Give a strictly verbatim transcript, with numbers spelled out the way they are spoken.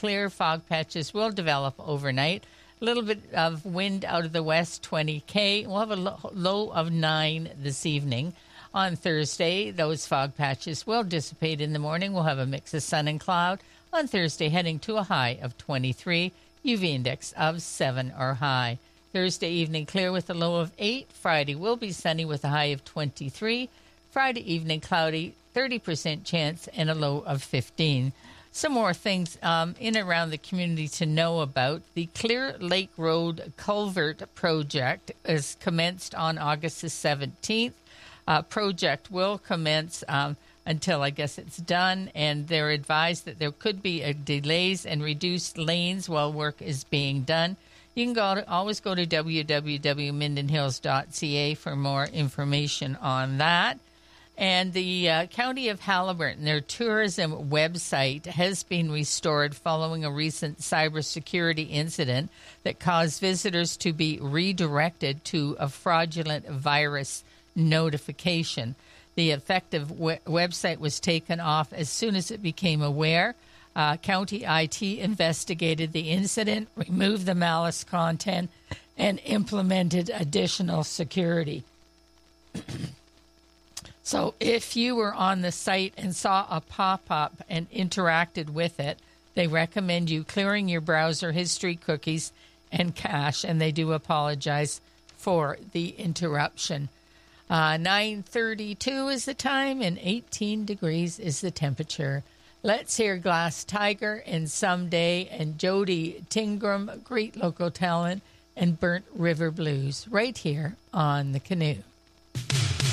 clear. Fog patches will develop overnight. A little bit of wind out of the west, twenty K. We'll have a lo- low of nine this evening. On Thursday, those fog patches will dissipate in the morning. We'll have a mix of sun and cloud. On Thursday, heading to a high of twenty-three. U V index of seven or high. Thursday evening, clear with a low of eight. Friday will be sunny with a high of twenty-three. Friday evening, cloudy, thirty percent chance, and a low of fifteen. Some more things um, in and around the community to know about. The Clear Lake Road Culvert Project is commenced on August the seventeenth. Uh, project will commence um, until I guess it's done, and they're advised that there could be uh, delays and reduced lanes while work is being done. You can go to, always go to w w w dot minden hills dot c a for more information on that. And the uh, County of Haliburton, their tourism website has been restored following a recent cybersecurity incident that caused visitors to be redirected to a fraudulent virus notification. The effective we- website was taken off as soon as it became aware. Uh, County I T investigated the incident, removed the malice content, and implemented additional security. So if you were on the site and saw a pop-up and interacted with it, they recommend you clearing your browser history, cookies, and cache, and they do apologize for the interruption. Uh, nine thirty-two is the time, and eighteen degrees is the temperature. Let's hear Glass Tiger and Someday and Jody Tingram, great local talent, and Burnt River Blues right here on The Canoe.